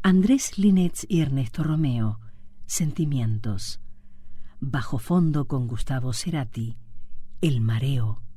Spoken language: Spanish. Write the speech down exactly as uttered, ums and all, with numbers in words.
Andrés Linets y Ernesto Romeo, Sentimientos. Bajo fondo con Gustavo Cerati, El mareo.